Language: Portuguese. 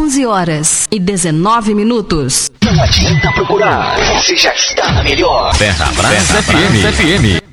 11h19. Não adianta procurar, você já está na melhor. Terra Brasa FM.